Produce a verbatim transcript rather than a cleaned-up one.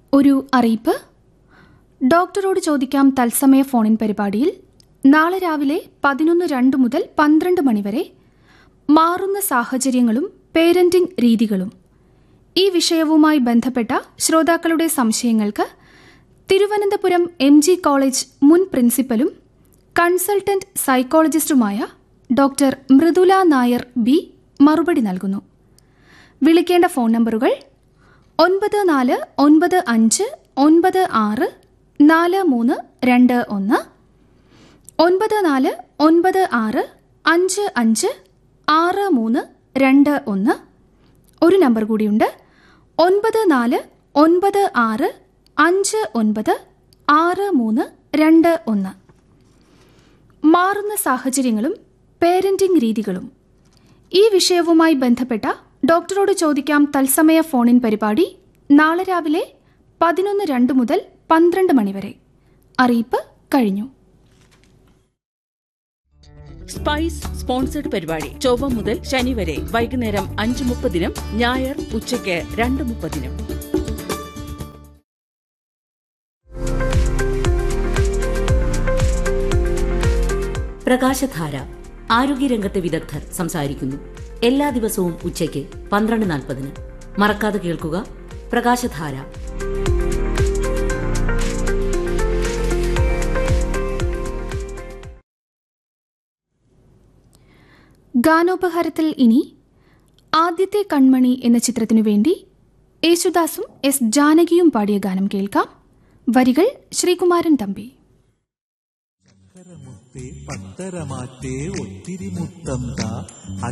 ഒരു അറിയിപ്പ്. ഡോക്ടറോട് ചോദിക്കാം തത്സമയ ഫോണിൻ പരിപാടിയിൽ നാളെ രാവിലെ പതിനൊന്ന് രണ്ട് മുതൽ പന്ത്രണ്ട് മണിവരെ മാറുന്ന സാഹചര്യങ്ങളും പേരന്റിംഗ് രീതികളും ഈ വിഷയവുമായി ബന്ധപ്പെട്ട ശ്രോതാക്കളുടെ സംശയങ്ങൾക്ക് തിരുവനന്തപുരം എം ജി കോളേജ് മുൻ പ്രിൻസിപ്പലും consultant സൈക്കോളജിസ്റ്റുമായ doctor Mridula Nair B മറുപടി നൽകുന്നു. വിളിക്കേണ്ട ഫോൺ നമ്പറുകൾ ഒൻപത് നാല് ഒൻപത് അഞ്ച് ഒൻപത് ആറ് നാല് മൂന്ന് രണ്ട് ഒന്ന്, ഒൻപത് നാല് ഒൻപത് ആറ് അഞ്ച് അഞ്ച് ആറ് മൂന്ന് രണ്ട് ഒന്ന്. ഒരു നമ്പർ കൂടിയുണ്ട്, ഒൻപത് നാല് ഒൻപത് ആറ് അഞ്ച് ഒൻപത് ആറ് മൂന്ന് രണ്ട് ഒന്ന്. മാറുന്ന സാഹചര്യങ്ങളും പേരന്റിംഗ് രീതികളും ഈ വിഷയവുമായി ബന്ധപ്പെട്ട ഡോക്ടറോട് ചോദിക്കാം തത്സമയ ഫോണിൻ പരിപാടി നാളെ രാവിലെ പതിനൊന്ന് രണ്ട് മുതൽ പന്ത്രണ്ട് മണിവരെ. അറിയിപ്പ് കഴിഞ്ഞു. സ്പൈസ് സ്പോൺസർഡ് പരിപാടി ചൊവ്വ മുതൽ ശനി വരെ വൈകുന്നേരം അഞ്ച് മുപ്പതിനും ഞായർ ഉച്ചയ്ക്ക് രണ്ട് മുപ്പതിനും. പ്രകാശധാര ആരോഗ്യരംഗത്തെ വിദഗ്ധർ സംസാരിക്കുന്നു. എല്ലാ ദിവസവും ഉച്ചയ്ക്ക് പന്ത്രണ്ട് നാൽപ്പതിന്. മറക്കാതെ കേൾക്കുക പ്രകാശധാര. ഗാനോപഹാരത്തിൽ ഇനി ആദ്യത്തെ കൺമണി എന്ന ചിത്രത്തിനു വേണ്ടി യേശുദാസും എസ് ജാനകിയും പാടിയ ഗാനം കേൾക്കാം. വരികൾ ശ്രീകുമാരൻ തമ്പി. പത്തരമാറ്റേ ഒത്തിരി മുത്തം